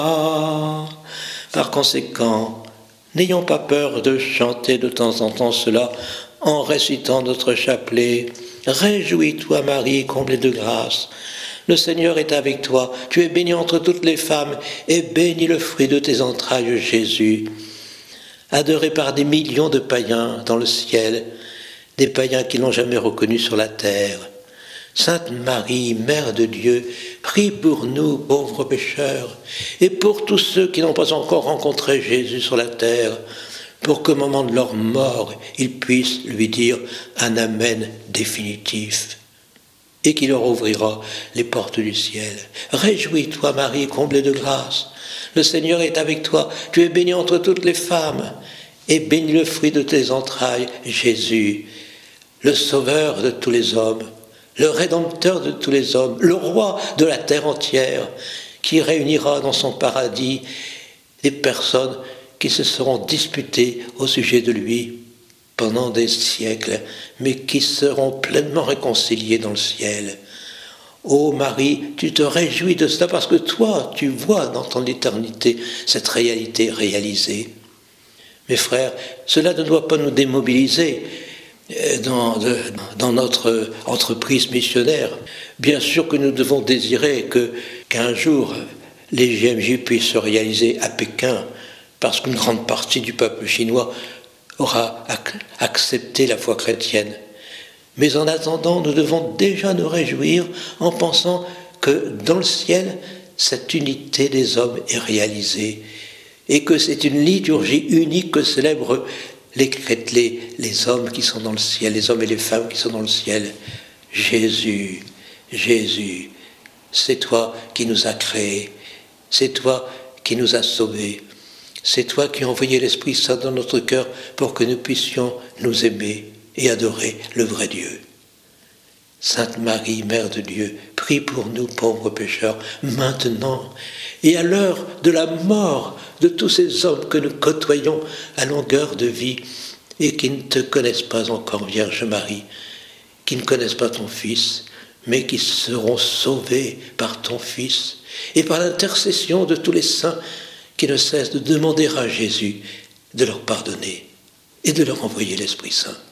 Par conséquent, n'ayons pas peur de chanter de temps en temps cela en récitant notre chapelet. Réjouis-toi Marie, comblée de grâce. Le Seigneur est avec toi, tu es bénie entre toutes les femmes, et béni le fruit de tes entrailles, Jésus. Adoré par des millions de païens dans le ciel, des païens qui n'ont jamais reconnu sur la terre. Sainte Marie, Mère de Dieu, prie pour nous, pauvres pécheurs, et pour tous ceux qui n'ont pas encore rencontré Jésus sur la terre, pour qu'au moment de leur mort, ils puissent lui dire un Amen définitif, et qui leur ouvrira les portes du ciel. Réjouis-toi, Marie, comblée de grâce. Le Seigneur est avec toi, tu es bénie entre toutes les femmes, et béni le fruit de tes entrailles, Jésus, le Sauveur de tous les hommes, le Rédempteur de tous les hommes, le Roi de la terre entière, qui réunira dans son paradis des personnes qui se seront disputées au sujet de lui pendant des siècles, mais qui seront pleinement réconciliées dans le ciel. Ô Marie, tu te réjouis de cela parce que toi, tu vois dans ton éternité cette réalité réalisée. Mes frères, cela ne doit pas nous démobiliser dans notre entreprise missionnaire. Bien sûr que nous devons désirer qu'un jour les JMJ puissent se réaliser à Pékin, parce qu'une grande partie du peuple chinois aura accepté la foi chrétienne. Mais en attendant, nous devons déjà nous réjouir en pensant que dans le ciel, cette unité des hommes est réalisée et que c'est une liturgie unique que célèbrent les hommes qui sont dans le ciel, les hommes et les femmes qui sont dans le ciel. Jésus, Jésus, c'est toi qui nous as créés, c'est toi qui nous as sauvés, c'est toi qui as envoyé l'Esprit Saint dans notre cœur pour que nous puissions nous aimer et adorer le vrai Dieu. Sainte Marie, Mère de Dieu, prie pour nous pauvres pécheurs, maintenant et à l'heure de la mort de tous ces hommes que nous côtoyons à longueur de vie et qui ne te connaissent pas encore, Vierge Marie, qui ne connaissent pas ton Fils, mais qui seront sauvés par ton Fils et par l'intercession de tous les saints qui ne cessent de demander à Jésus de leur pardonner et de leur envoyer l'Esprit Saint.